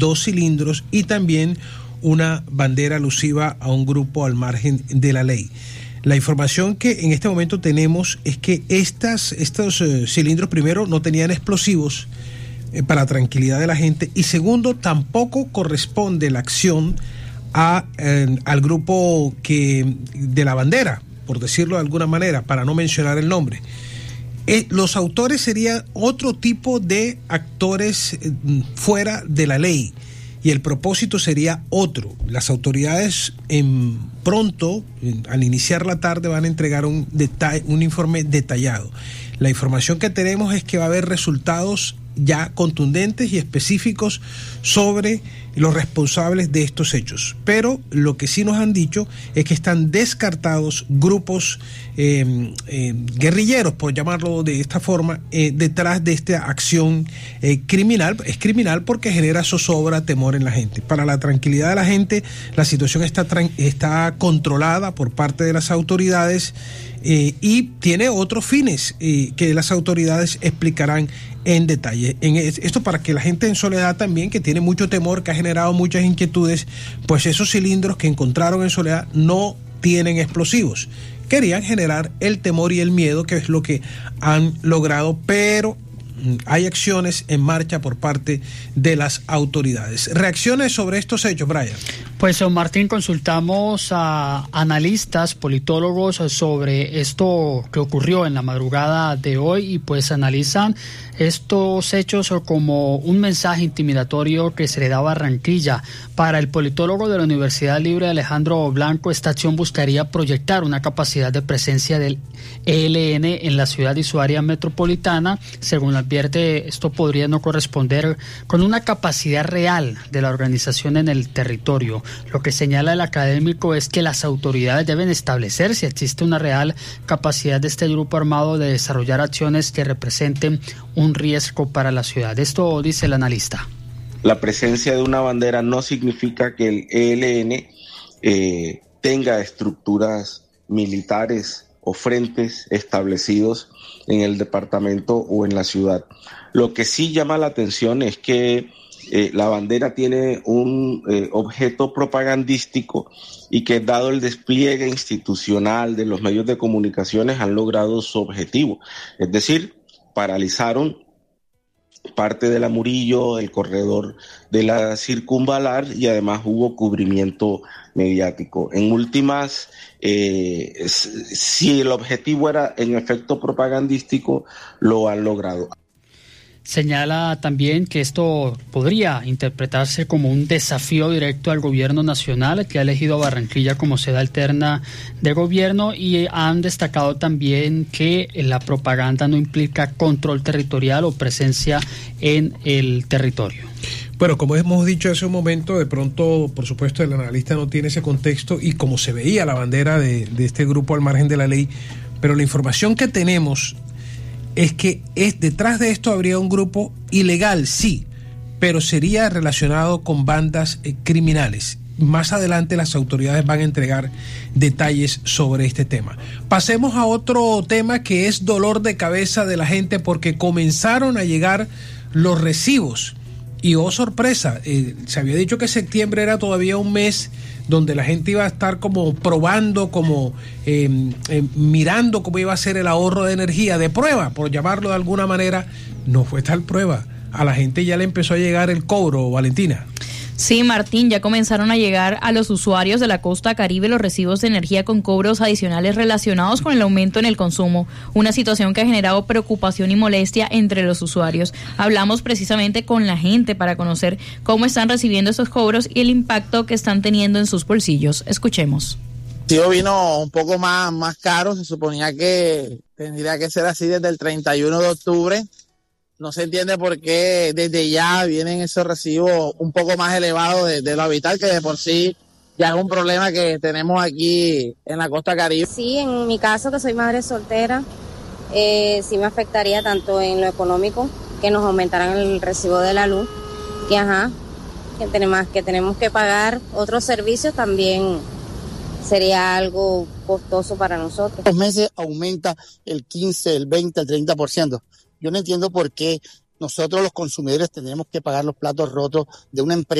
2 cilindros y también una bandera alusiva a un grupo al margen de la ley. La información que en este momento tenemos es que estos cilindros, primero, no tenían explosivos para tranquilidad de la gente, y segundo, tampoco corresponde la acción al grupo de la bandera, por decirlo de alguna manera, para no mencionar el nombre. Los autores serían otro tipo de actores fuera de la ley, y el propósito sería otro. Las autoridades pronto, al iniciar la tarde, van a entregar un informe detallado. La información que tenemos es que va a haber resultados ya contundentes y específicos sobre los responsables de estos hechos. Pero lo que sí nos han dicho es que están descartados grupos guerrilleros, por llamarlo de esta forma, detrás de esta acción criminal. Es criminal porque genera zozobra, temor en la gente. Para la tranquilidad de la gente, la situación está controlada por parte de las autoridades y tiene otros fines que las autoridades explicarán en detalle. Esto para que la gente en Soledad también, que tiene mucho temor, que ha generado muchas inquietudes, pues esos cilindros que encontraron en Soledad no tienen explosivos. Querían generar el temor y el miedo, que es lo que han logrado, pero hay acciones en marcha por parte de las autoridades. ¿Reacciones sobre estos hechos, Brian? Pues, Martín, consultamos a analistas, politólogos sobre esto que ocurrió en la madrugada de hoy, y pues analizan estos hechos como un mensaje intimidatorio que se le da a Barranquilla. Para el politólogo de la Universidad Libre, Alejandro Blanco, esta acción buscaría proyectar una capacidad de presencia del ELN en la ciudad y su área metropolitana. Según advierte, esto podría no corresponder con una capacidad real de la organización en el territorio. Lo que señala el académico es que las autoridades deben establecer si existe una real capacidad de este grupo armado de desarrollar acciones que representen un riesgo para la ciudad. Esto dice el analista. La presencia de una bandera no significa que el ELN tenga estructuras militares o frentes establecidos en el departamento o en la ciudad. Lo que sí llama la atención es que la bandera tiene un objeto propagandístico, y que, dado el despliegue institucional de los medios de comunicaciones, han logrado su objetivo. Es decir, paralizaron parte de la Murillo, el corredor de la Circunvalar, y además hubo cubrimiento mediático. En últimas, si el objetivo era en efecto propagandístico, lo han logrado. Señala también que esto podría interpretarse como un desafío directo al gobierno nacional, que ha elegido a Barranquilla como sede alterna de gobierno, y han destacado también que la propaganda no implica control territorial o presencia en el territorio. Bueno, como hemos dicho hace un momento, de pronto, por supuesto, el analista no tiene ese contexto y como se veía la bandera de este grupo al margen de la ley, pero la información que tenemos es que detrás de esto habría un grupo ilegal, sí, pero sería relacionado con bandas criminales. Más adelante las autoridades van a entregar detalles sobre este tema. Pasemos a otro tema que es dolor de cabeza de la gente, porque comenzaron a llegar los recibos. Y oh sorpresa, se había dicho que septiembre era todavía un mes donde la gente iba a estar como probando, como mirando cómo iba a ser el ahorro de energía, de prueba, por llamarlo de alguna manera. No fue tal prueba. A la gente ya le empezó a llegar el cobro, Valentina. Sí, Martín, ya comenzaron a llegar a los usuarios de la costa caribe los recibos de energía con cobros adicionales relacionados con el aumento en el consumo, una situación que ha generado preocupación y molestia entre los usuarios. Hablamos precisamente con la gente para conocer cómo están recibiendo esos cobros y el impacto que están teniendo en sus bolsillos. Escuchemos. El vino un poco más caro, se suponía que tendría que ser así desde el 31 de octubre. No se entiende por qué desde ya vienen esos recibos un poco más elevados de lo habitual, que de por sí ya es un problema que tenemos aquí en la costa caribe. Sí, en mi caso, que soy madre soltera, sí me afectaría tanto en lo económico, que nos aumentaran el recibo de la luz, que tenemos que pagar otros servicios, también sería algo costoso para nosotros. Los meses aumenta el 15, el 20, el 30%. Yo no entiendo por qué nosotros los consumidores tendremos que pagar los platos rotos de una empresa